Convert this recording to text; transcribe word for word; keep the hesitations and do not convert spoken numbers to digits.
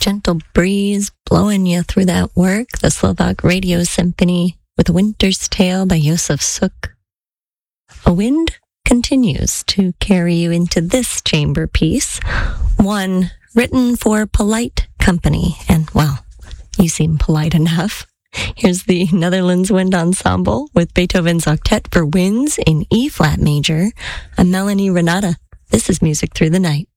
gentle breeze blowing you through that work. The Slovak Radio Symphony with Winter's Tale by Josef Suk. A wind continues to carry you into this chamber piece, one written for polite company. And, well, you seem polite enough. Here's the Netherlands Wind Ensemble with Beethoven's Octet for Winds in E-flat major. I'm Melanie Renata. This is Music Through the Night.